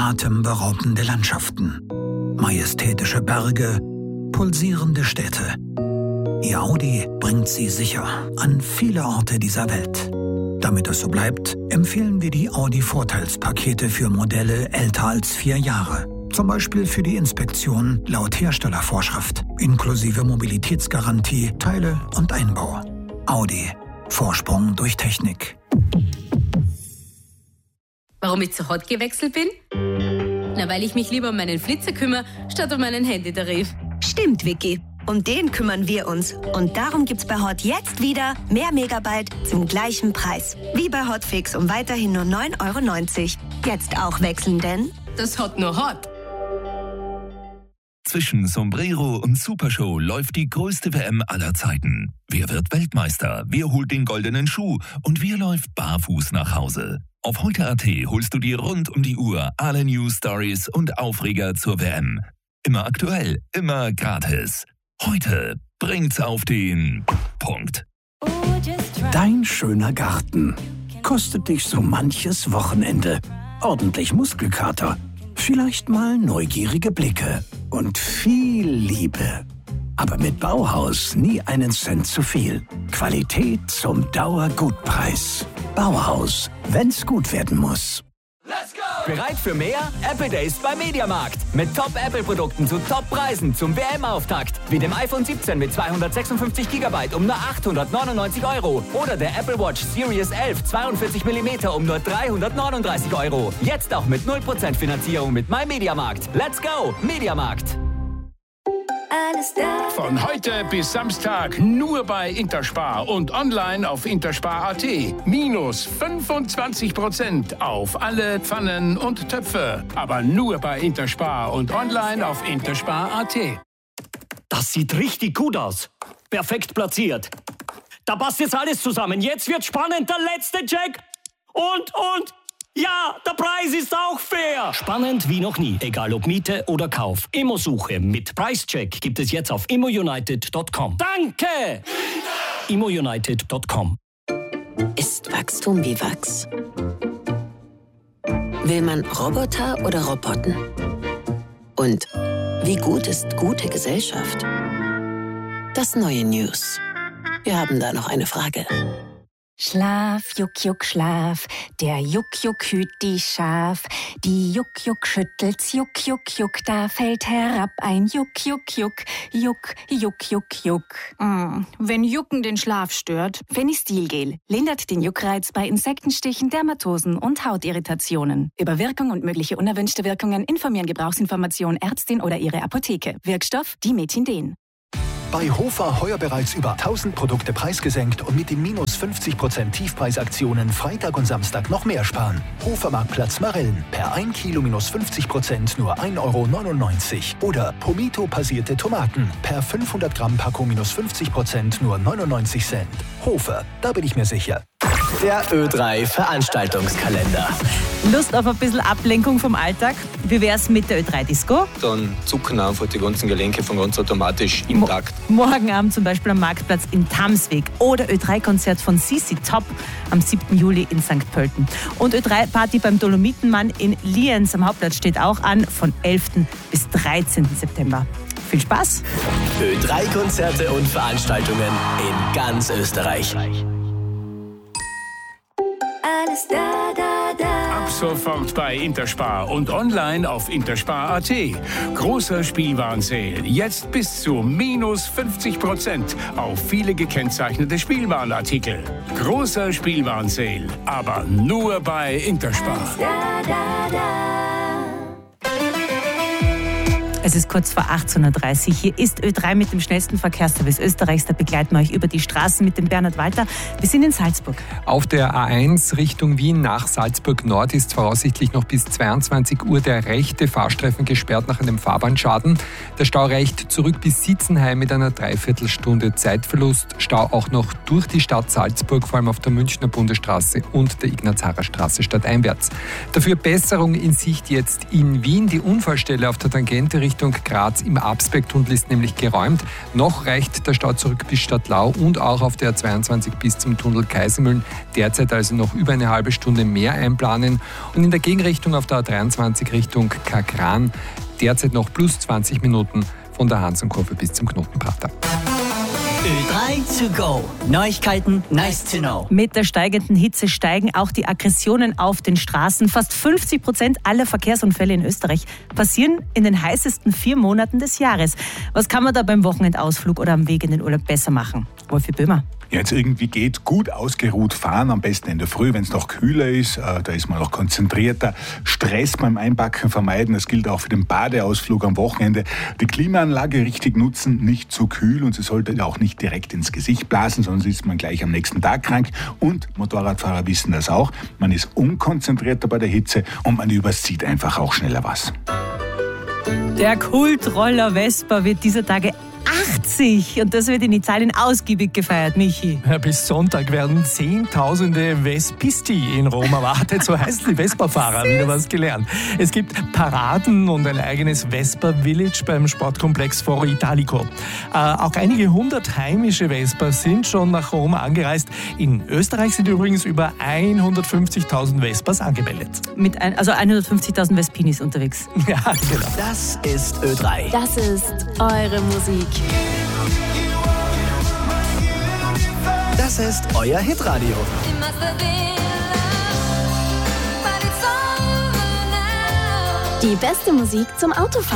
atemberaubende Landschaften, majestätische Berge, pulsierende Städte. Ihr Audi bringt Sie sicher an viele Orte dieser Welt. Damit es so bleibt, empfehlen wir die Audi-Vorteilspakete für Modelle älter als 4 Jahre. Zum Beispiel für die Inspektion laut Herstellervorschrift, inklusive Mobilitätsgarantie, Teile und Einbau. Audi. Vorsprung durch Technik. Warum ich zu Hot gewechselt bin? Na, weil ich mich lieber um meinen Flitzer kümmere, statt um meinen Handytarif. Stimmt, Vicky. Um den kümmern wir uns. Und darum gibt's bei Hot jetzt wieder mehr Megabyte zum gleichen Preis. Wie bei Hotfix um weiterhin nur 9,90 €. Jetzt auch wechseln, denn das Hot nur Hot. Zwischen Sombrero und Supershow läuft die größte WM aller Zeiten. Wer wird Weltmeister? Wer holt den goldenen Schuh? Und wer läuft barfuß nach Hause? Auf heute.at holst du dir rund um die Uhr alle News, Stories und Aufreger zur WM. Immer aktuell, immer gratis. Heute bringt's auf den Punkt. Dein schöner Garten kostet dich so manches Wochenende. Ordentlich Muskelkater, vielleicht mal neugierige Blicke und viel Liebe. Aber mit Bauhaus nie einen Cent zu viel. Qualität zum Dauergutpreis. Bauhaus, wenn's gut werden muss. Bereit für mehr? Apple Days bei Mediamarkt. Mit Top-Apple-Produkten zu Top-Preisen zum WM-Auftakt. Wie dem iPhone 17 mit 256 GB um nur 899 € oder der Apple Watch Series 11 42 mm um nur 339 €. Jetzt auch mit 0% Finanzierung mit MyMediamarkt. Let's go, Mediamarkt. Alles da. Von heute bis Samstag nur bei Interspar und online auf interspar.at. Minus 25% auf alle Pfannen und Töpfe. Aber nur bei Interspar und online auf interspar.at. Das sieht richtig gut aus. Perfekt platziert. Da passt jetzt alles zusammen. Jetzt wird spannend. Der letzte Check. Und... Ja, der Preis ist auch fair. Spannend wie noch nie. Egal ob Miete oder Kauf. Immo-Suche mit Preischeck gibt es jetzt auf immounited.com. Danke! immounited.com. Ist Wachstum wie Wachs? Will man Roboter oder Roboten? Und wie gut ist gute Gesellschaft? Das neue News. Wir haben da noch eine Frage. Schlaf, Juck, Juck, Schlaf, der Juck, Juck hüt die Schaf. Die Juck, Juck schüttelt's, Juck, Juck, Juck, da fällt herab ein Juck, Juck, Juck, Juck, Juck, Juck, Juck. Wenn Jucken den Schlaf stört, Fenistilgel lindert den Juckreiz bei Insektenstichen, Dermatosen und Hautirritationen. Über Wirkung und mögliche unerwünschte Wirkungen informieren Gebrauchsinformation Ärztin oder ihre Apotheke. Wirkstoff Dimetindin. Bei Hofer heuer bereits über 1000 Produkte preisgesenkt und mit den minus 50% Tiefpreisaktionen Freitag und Samstag noch mehr sparen. Hofer Marktplatz Marillen. Per 1 Kilo minus 50% nur 1,99 € Oder Pomito passierte Tomaten. Per 500 Gramm Packung minus 50% nur 99 Cent. Hofer, da bin ich mir sicher. Der Ö3 Veranstaltungskalender. Lust auf ein bisschen Ablenkung vom Alltag? Wie wär's mit der Ö3 Disco? Dann zucken einfach die ganzen Gelenke von ganz automatisch im Takt. Morgen Abend zum Beispiel am Marktplatz in Tamsweg oder Ö3-Konzert von CC Top am 7. Juli in St. Pölten. Und Ö3-Party beim Dolomitenmann in Lienz am Hauptplatz steht auch an von 11. bis 13. September. Viel Spaß! Ö3-Konzerte und Veranstaltungen in ganz Österreich. Alles da, da, da. Ab sofort bei Interspar und online auf interspar.at. Großer Spielwarenseil. Jetzt bis zu minus 50% auf viele gekennzeichnete Spielwarenartikel. Großer Spielwarenseil, aber nur bei Interspar. Alles da, da, da. Es ist kurz vor 18.30 Uhr. Hier ist Ö3 mit dem schnellsten Verkehrsservice Österreichs. Da begleiten wir euch über die Straßen mit dem Bernhard Walter. Wir sind in Salzburg. Auf der A1 Richtung Wien nach Salzburg Nord ist voraussichtlich noch bis 22 Uhr der rechte Fahrstreifen gesperrt nach einem Fahrbahnschaden. Der Stau reicht zurück bis Sitzenheim mit einer Dreiviertelstunde Zeitverlust. Stau auch noch durch die Stadt Salzburg, vor allem auf der Münchner Bundesstraße und der Ignaz-Harrer-Straße stadteinwärts. Dafür Besserung in Sicht jetzt in Wien. Die Unfallstelle auf der Tangente Richtung Richtung Graz im Absbergtunnel ist nämlich geräumt. Noch reicht der Stau zurück bis Stadtlau und auch auf der 22 bis zum Tunnel Kaisermühlen. Derzeit also noch über eine halbe Stunde mehr einplanen. Und in der Gegenrichtung auf der A23 Richtung Kakran derzeit noch plus 20 Minuten von der Hansenkurve bis zum Knotenprater. Ö3 to go. Neuigkeiten, nice to know. Mit der steigenden Hitze steigen auch die Aggressionen auf den Straßen. Fast 50% aller Verkehrsunfälle in Österreich passieren in den heißesten 4 Monaten des Jahres. Was kann man da beim Wochenendausflug oder am Weg in den Urlaub besser machen? Wolfi Böhmer. Ja, jetzt irgendwie geht gut ausgeruht fahren, am besten in der Früh, wenn es noch kühler ist, da ist man noch konzentrierter. Stress beim Einpacken vermeiden, das gilt auch für den Badeausflug am Wochenende. Die Klimaanlage richtig nutzen, nicht zu kühl und sie sollte auch nicht direkt ins Gesicht blasen, sonst ist man gleich am nächsten Tag krank. Und Motorradfahrer wissen das auch, man ist unkonzentrierter bei der Hitze und man übersieht einfach auch schneller was. Der Kultroller Vespa wird dieser Tage 80 und das wird in Italien ausgiebig gefeiert, Michi. Ja, bis Sonntag werden Zehntausende Vespisti in Rom erwartet, so heißen die Vespa-Fahrer, wieder was gelernt. Es gibt Paraden und ein eigenes Vespa-Village beim Sportkomplex Foro Italico. Auch einige 100 heimische Vespas sind schon nach Rom angereist. In Österreich sind übrigens über 150.000 Vespas angemeldet. Also 150.000 Vespinis unterwegs. Ja, genau. Das ist Ö3. Das ist eure Musik. Das ist euer Hitradio. Die beste Musik zum Autofahren.